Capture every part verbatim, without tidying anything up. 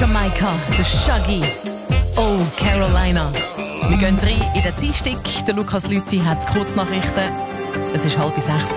Jamaika, der Shaggy. Oh, Carolina. Wir gehen rein in den Dienstag. Der Lukas Lüthi hat Kurznachrichten. Es ist halb sechs.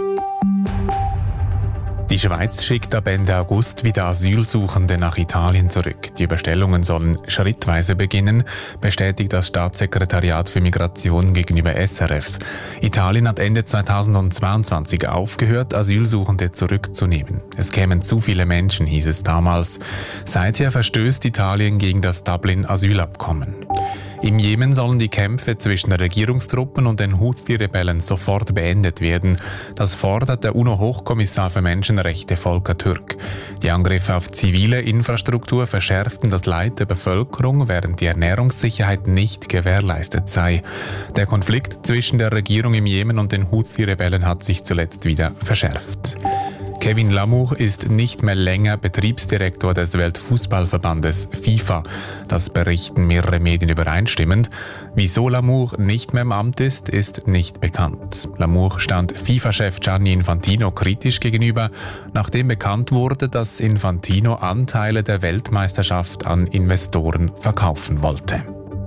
Die Schweiz schickt ab Ende August wieder Asylsuchende nach Italien zurück. Die Überstellungen sollen schrittweise beginnen, bestätigt das Staatssekretariat für Migration gegenüber S R F. Italien hat Ende zweitausendzweiundzwanzig aufgehört, Asylsuchende zurückzunehmen. Es kämen zu viele Menschen, hieß es damals. Seither verstößt Italien gegen das Dublin-Asylabkommen. Im Jemen sollen die Kämpfe zwischen den Regierungstruppen und den Houthi-Rebellen sofort beendet werden. Das fordert der UNO-Hochkommissar für Menschenrechte Volker Türk. Die Angriffe auf zivile Infrastruktur verschärften das Leid der Bevölkerung, während die Ernährungssicherheit nicht gewährleistet sei. Der Konflikt zwischen der Regierung im Jemen und den Houthi-Rebellen hat sich zuletzt wieder verschärft. Kevin Lamour ist nicht mehr länger Betriebsdirektor des Weltfußballverbandes FIFA. Das berichten mehrere Medien übereinstimmend. Wieso Lamour nicht mehr im Amt ist, ist nicht bekannt. Lamour stand FIFA-Chef Gianni Infantino kritisch gegenüber, nachdem bekannt wurde, dass Infantino Anteile der Weltmeisterschaft an Investoren verkaufen wollte.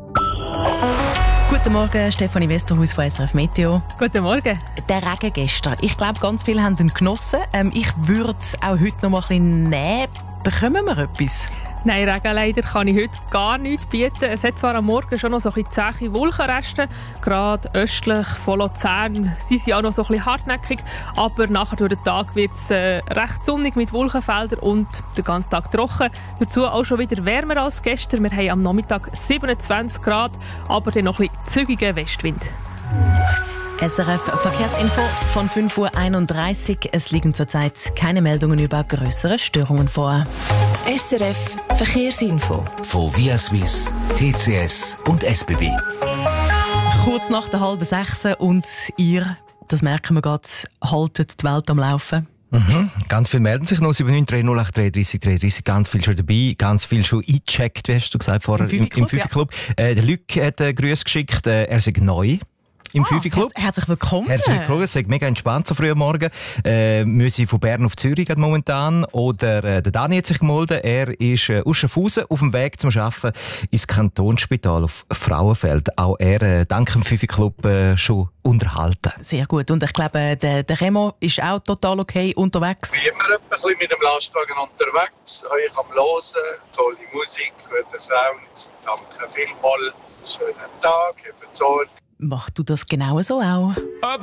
Guten Morgen, Stefanie Westerhaus von S R F Meteo. Guten Morgen. Der Regen gestern. Ich glaube, ganz viele haben ihn genossen. Ähm, ich würde auch heute noch mal ein bisschen nehmen. Bekommen wir etwas? Nein, Regen leider kann ich heute gar nichts bieten. Es hat zwar am Morgen schon noch so ein bisschen zähe Wolkenreste, gerade östlich von Luzern. Sie sind auch noch so ein bisschen hartnäckig, aber nachher durch den Tag wird es äh, recht sonnig mit Wolkenfeldern und den ganzen Tag trocken. Dazu auch schon wieder wärmer als gestern. Wir haben am Nachmittag siebenundzwanzig Grad, aber dann noch ein bisschen zügigen Westwind. S R F Verkehrsinfo von fünf Uhr einunddreißig. Es liegen zurzeit keine Meldungen über größere Störungen vor. S R F Verkehrsinfo von Via Suisse, T C S und S B B. Kurz nach der halben sechs und ihr, das merken wir gerade, haltet die Welt am Laufen. Mhm. Ganz viele melden sich noch. sieben neun drei null acht drei drei drei drei. Ganz viel schon dabei, ganz viel schon eingecheckt, wie hast du gesagt vorher, im Fünfe-Club. Ja. Äh, der Luc hat einen Gruß geschickt, äh, er sei neu im ah, Fünfe-Club. Herz, herzlich willkommen. Herzlich willkommen. Es ist mega entspannt so früh am Morgen. Äh, wir sind von Bern auf Zürich momentan. Oder äh, der Dani hat sich gemeldet. Er ist äh, aus Schaffhausen auf dem Weg zum Arbeiten ins Kantonsspital auf Frauenfeld. Auch er äh, dank dem Fünfe-Club äh, schon unterhalten. Sehr gut. Und ich glaube, der, der Remo ist auch total okay unterwegs. Ich bin immer ein bisschen mit dem Lastwagen unterwegs. Euch am Hören, tolle Musik, guter Sound. Danke vielmals. Schönen Tag, habt Sorge. Machst du das genau so auch?